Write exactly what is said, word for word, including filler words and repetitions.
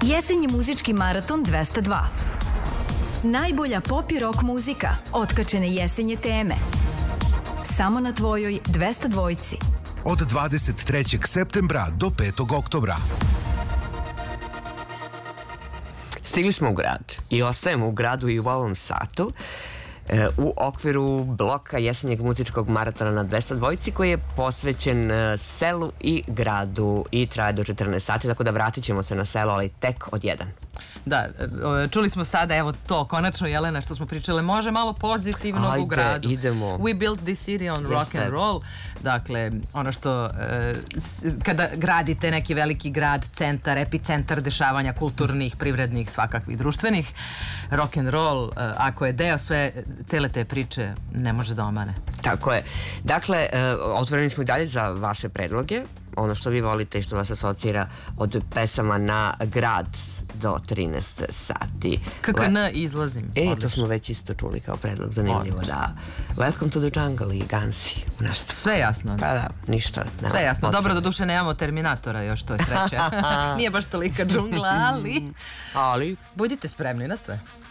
Jesenji muzički maraton dvesta dva. Najbolja pop i rock muzika, otkačene jesenje teme. Samo na tvojoj dvesta dvojci. Od dvadeset trećeg septembra do petog oktobra. Stigli smo u grad i ostajemo u gradu i u ovom satu u okviru bloka jesenjeg muzičkog maratona na dvesta dvojci koji je posvećen selu i gradu i traje do četrnaest sati, tako da vratit ćemo se na selo, ali tek od jedan. Da, čuli smo sada, evo to, konačno Jelena što smo pričale, može malo pozitivnog Ajde, u gradu. idemo. We built this city on Jeste. rock and roll. Dakle, ono što, e, kada gradite neki veliki grad, centar, epicentar dešavanja kulturnih, privrednih, svakakvih, društvenih, rock and roll, e, ako je deo sve, cele te priče, ne može da omane. Tako je. Dakle, e, otvoreni smo i dalje za vaše predloge, ono što vi volite i što vas asocira od pesama na grad do trinaest sati. K K N izlazim. E, Odlično. to smo već isto čuli kao predlog, zanimljivo, da. Welcome to the jungle i Gansi. Sve jasno. Pa da, ništa. Sve jasno. Dobro, do duše nemamo Terminatora još, to je sreće. Nije baš tolika džungla, ali... Ali... Budite spremni na sve.